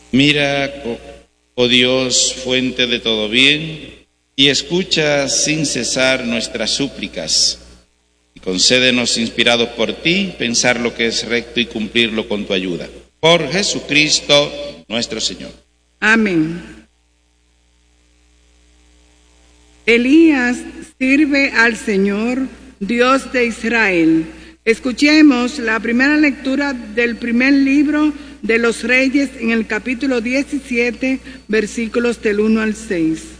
Mira, oh Dios, fuente de todo bien, y escucha sin cesar nuestras súplicas. Y concédenos, inspirados por ti, pensar lo que es recto y cumplirlo con tu ayuda. Por Jesucristo nuestro Señor. Amén. Elías sirve al Señor, Dios de Israel. Escuchemos la primera lectura del primer libro de los Reyes en el capítulo 17, versículos del 1 al 6.